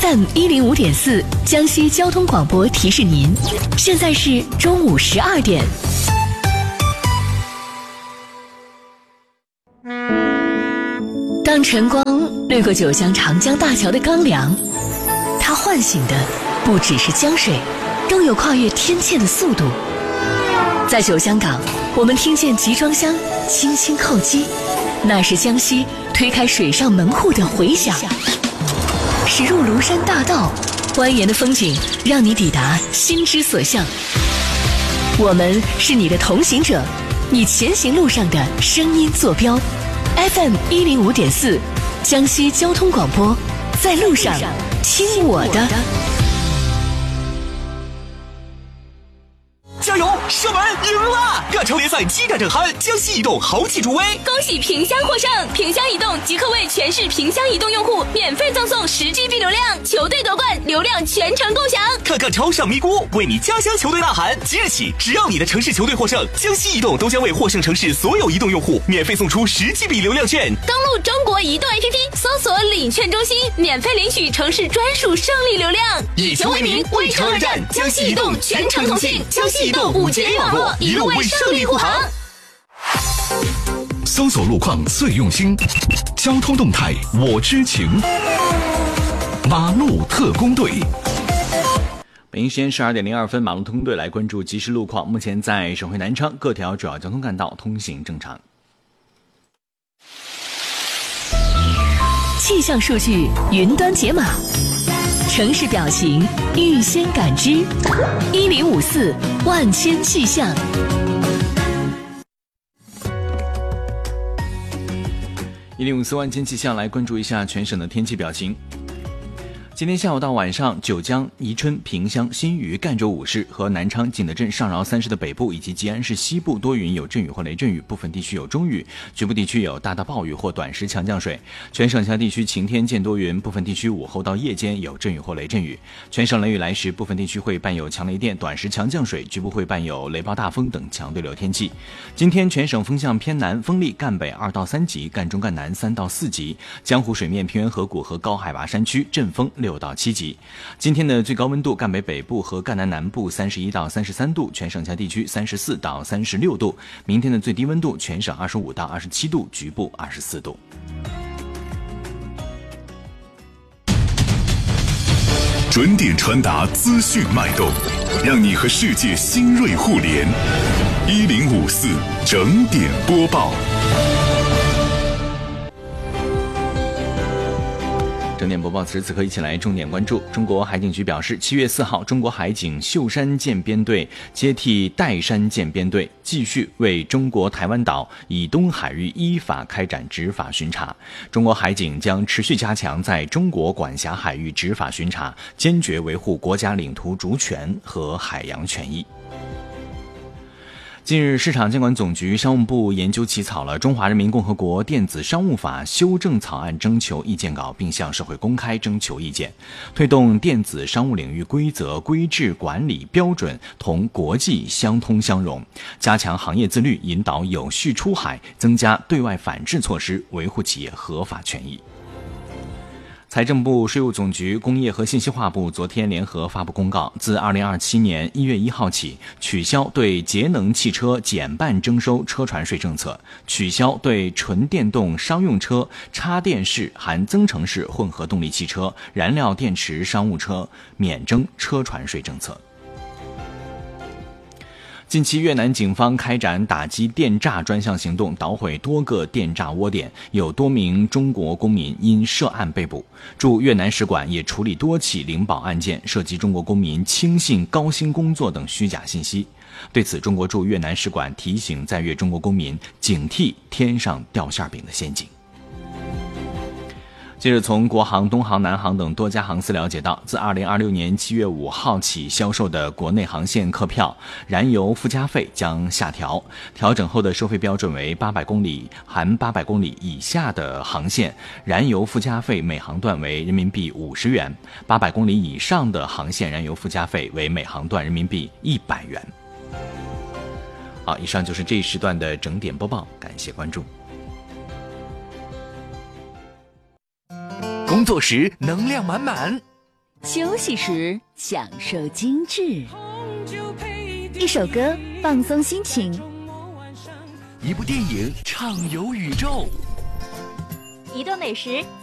FM105.4江西交通广播提示您，现在是中午12点。当晨光掠过九江长江大桥的钢梁，它唤醒的不只是江水，更有跨越天堑的速度。在九江港，我们听见集装箱轻轻叩击，那是江西推开水上门户的回响。驶入庐山大道，蜿蜒的风景让你抵达心之所向。我们是你的同行者，你前行路上的声音坐标。FM105.4江西交通广播，在路上听我的。 加油！射门赢了！各城联赛激战正酣，江西移动豪气助威， 恭喜萍乡获胜！萍乡移动即刻为全市萍乡移动用户免费赠送10GB 流量，球队夺冠，流量全程共享。 看看超上咪咕，为你家乡球队呐喊！即日起，只要你的城市球队获胜，江西移动都将为获胜城市所有移动用户免费送出10GB 流量券。 登录中国移动 APP， 搜索领券中心，免费领取城市专属胜利流量。 以球为名，为城而战，江西移动全程同信，江西移动5G网络，一路为胜利护航。 搜索路况最用心，交通动态我知情。马路特工队。 北京时间12点02分，马路特工队来关注即时路况。目前在省会南昌各条主要交通干道通行正常。 气象数据云端解码，城市表情预先感知，1054万千气象。 1054万千气象来关注一下全省的天气表情。今天下午到晚上，九江、宜春、萍乡、新余、赣州五市和南昌、景德镇、上饶三市的北部以及吉安市西部多云，有阵雨或雷阵雨，部分地区有中雨，局部地区有大到暴雨或短时强降水。全省其他地区晴天见多云，部分地区午后到夜间有阵雨或雷阵雨。全省雷雨来时，部分地区会伴有强雷电、短时强降水，局部会伴有雷暴大风等强对流天气。今天全省风向偏南，风力赣北2到3级，赣中赣南3到4级。江湖水面、平原河谷和高海拔山区阵风6到7级。今天的最高温度，赣北北部和赣南南部31到33度，全省其他地区34到36度。明天的最低温度，全省25到27度，局部24度。 准点传达资讯脉动，让你和世界新锐互联。1054整点播报。 整点播报，此时此刻一起来重点关注。中国海警局表示，7月4号，中国海警秀山舰编队接替岱山舰编队，继续为中国台湾岛以东海域依法开展执法巡查。中国海警将持续加强在中国管辖海域执法巡查，坚决维护国家领土主权和海洋权益。近日，市场监管总局商务部研究起草了《中华人民共和国电子商务法》修正草案征求意见稿，并向社会公开征求意见，推动电子商务领域规则、规制、管理标准同国际相通相融，加强行业自律，引导有序出海，增加对外反制措施，维护企业合法权益。财政部、税务总局、工业和信息化部昨天联合发布公告，自2027年1月1号起，取消对节能汽车减半征收车船税政策，取消对纯电动商用车、插电式含增程式混合动力汽车、燃料电池商务车免征车船税政策。近期，越南警方开展打击电诈专项行动，捣毁多个电诈窝点，有多名中国公民因涉案被捕。驻越南使馆也处理多起领保案件，涉及中国公民轻信高薪工作等虚假信息。对此，中国驻越南使馆提醒在越中国公民警惕天上掉馅饼的陷阱。近日，从国航、东航、南航等多家航司了解到，自2026年7月5号起销售的国内航线客票燃油附加费将下调，调整后的收费标准为800公里含800公里以下的航线，燃油附加费每航段为人民币50元；800公里以上的航线，燃油附加费为每航段人民币100元。好，以上就是这一时段的整点播报，感谢关注。 工作时能量满满， 休息时享受精致， 一首歌放松心情， 一部电影畅游宇宙， 一顿美食